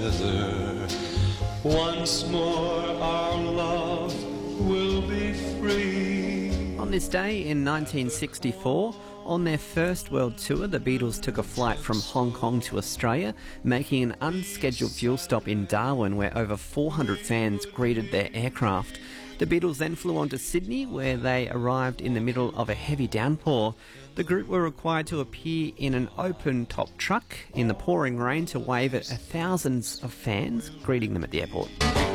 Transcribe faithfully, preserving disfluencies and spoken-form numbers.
together. Once more our love will be free. On this day in nineteen sixty-four, on their first world tour, the Beatles took a flight from Hong Kong to Australia, making an unscheduled fuel stop in Darwin where over four hundred fans greeted their aircraft. The Beatles then flew on to Sydney, where they arrived in the middle of a heavy downpour. The group were required to appear in an open-top truck in the pouring rain to wave at thousands of fans greeting them at the airport.